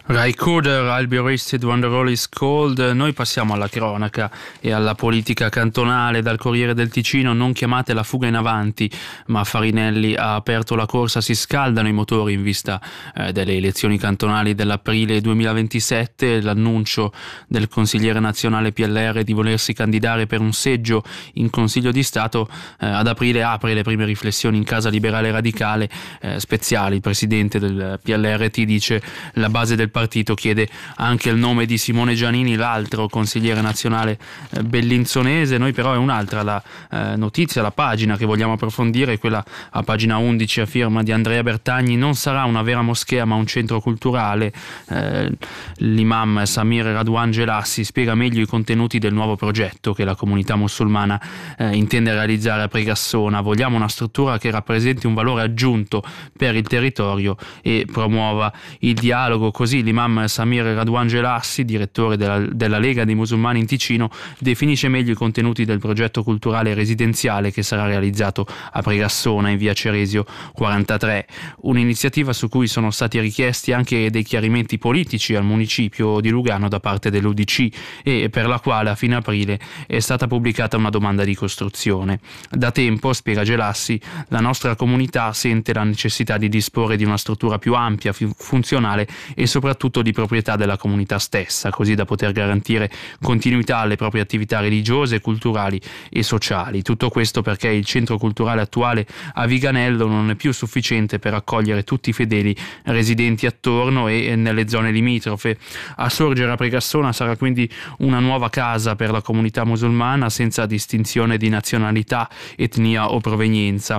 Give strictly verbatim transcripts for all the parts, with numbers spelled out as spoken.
Recorder, I'll be arrested when the roll is cold. Noi passiamo alla cronaca e alla politica cantonale. Dal Corriere del Ticino: non chiamate la fuga in avanti, ma Farinelli ha aperto la corsa, si scaldano i motori in vista eh, delle elezioni cantonali dell'aprile duemilaventisette. L'annuncio del consigliere nazionale P L R di volersi candidare per un seggio in Consiglio di Stato eh, ad aprile apre le prime riflessioni in Casa Liberale Radicale. eh, Speziali, il presidente del P L R T, dice: la base del partito chiede anche il nome di Simone Giannini, l'altro consigliere nazionale eh, bellinzonese. Noi però è un'altra la eh, notizia, la pagina che vogliamo approfondire, quella a pagina undici a firma di Andrea Bertagni. Non sarà una vera moschea ma un centro culturale. Eh, l'imam Samir Radwan Gelassi spiega meglio i contenuti del nuovo progetto che la comunità musulmana eh, intende realizzare a Pregassona. Vogliamo una struttura che rappresenti un valore aggiunto per il territorio e promuova il dialogo. Così l'imam Samir Radwan Gelassi, direttore della, della Lega dei Musulmani in Ticino, definisce meglio i contenuti del progetto culturale residenziale che sarà realizzato a Pregassona in via Ceresio quarantatré, un'iniziativa su cui sono stati richiesti anche dei chiarimenti politici al municipio di Lugano da parte dell'U D C e per la quale a fine aprile è stata pubblicata una domanda di costruzione. Da tempo, spiega Gelassi, la nostra comunità sente la necessità di disporre di una struttura più ampia, più funzionale e soprattutto di proprietà della comunità stessa, così da poter garantire continuità alle proprie attività religiose, culturali e sociali. Tutto questo perché il centro culturale attuale a Viganello non è più sufficiente per accogliere tutti i fedeli residenti attorno e nelle zone limitrofe. A sorgere a Pregassona sarà quindi una nuova casa per la comunità musulmana senza distinzione di nazionalità, etnia o provenienza.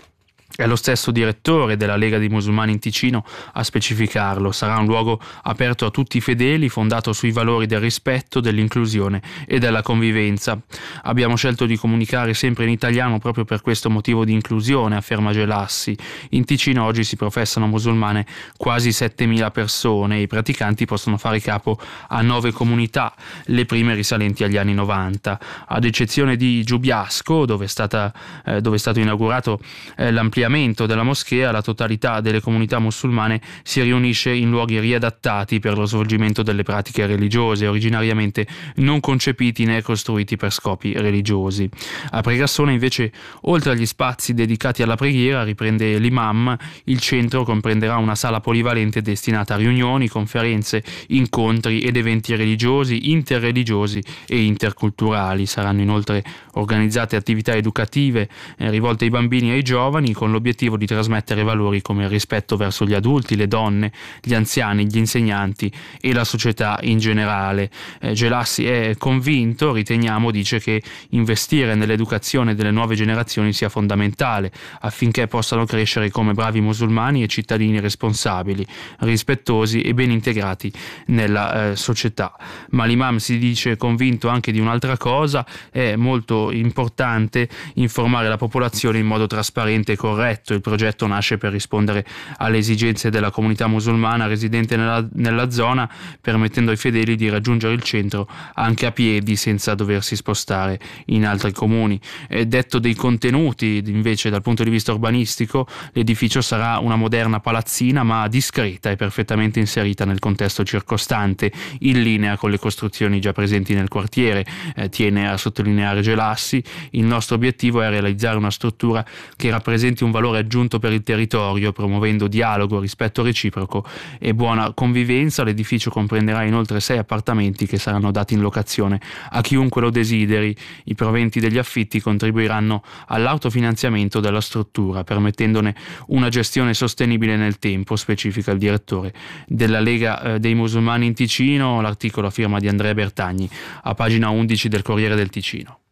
È lo stesso direttore della Lega dei Musulmani in Ticino a specificarlo. Sarà un luogo aperto a tutti i fedeli, fondato sui valori del rispetto, dell'inclusione e della convivenza. Abbiamo scelto di comunicare sempre in italiano proprio per questo motivo di inclusione, afferma Gelassi. In Ticino oggi si professano musulmane quasi settemila persone e i praticanti possono fare capo a nove comunità, le prime risalenti agli anni novanta. Ad eccezione di Giubiasco, dove è, stata, eh, dove è stato inaugurato eh, l'ampliamento della moschea, la totalità delle comunità musulmane si riunisce in luoghi riadattati per lo svolgimento delle pratiche religiose, originariamente non concepiti né costruiti per scopi religiosi. A Pregassona invece, oltre agli spazi dedicati alla preghiera, riprende l'imam, il centro comprenderà una sala polivalente destinata a riunioni, conferenze, incontri ed eventi religiosi, interreligiosi e interculturali. Saranno inoltre organizzate attività educative eh, rivolte ai bambini e ai giovani, con l'obiettivo di trasmettere valori come il rispetto verso gli adulti, le donne, gli anziani, gli insegnanti e la società in generale. Eh, Gelassi è convinto, riteniamo, dice, che investire nell'educazione delle nuove generazioni sia fondamentale affinché possano crescere come bravi musulmani e cittadini responsabili, rispettosi e ben integrati nella eh, società. Ma l'imam si dice convinto anche di un'altra cosa: è molto importante informare la popolazione in modo trasparente e corretto. Il progetto nasce per rispondere alle esigenze della comunità musulmana residente nella, nella zona, permettendo ai fedeli di raggiungere il centro anche a piedi senza doversi spostare in altri comuni. E detto dei contenuti, invece, dal punto di vista urbanistico, l'edificio sarà una moderna palazzina ma discreta e perfettamente inserita nel contesto circostante, in linea con le costruzioni già presenti nel quartiere. Eh, tiene a sottolineare Gelassi: il nostro obiettivo è realizzare una struttura che rappresenti un valore aggiunto per il territorio, promuovendo dialogo, rispetto reciproco e buona convivenza. L'edificio comprenderà inoltre sei appartamenti che saranno dati in locazione a chiunque lo desideri. I proventi degli affitti contribuiranno all'autofinanziamento della struttura, permettendone una gestione sostenibile nel tempo, specifica il direttore della Lega eh, dei Musulmani in Ticino. L'articolo a firma di Andrea Bertagni a pagina undici del Corriere del Ticino.